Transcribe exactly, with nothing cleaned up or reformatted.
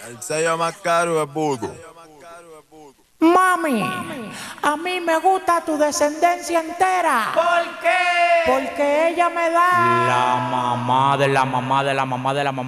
El sello más caro es Voodoo. Mami, a mí me gusta tu descendencia entera. ¿Por qué? Porque ella me da La mamá de la mamá de la mamá de la mamá.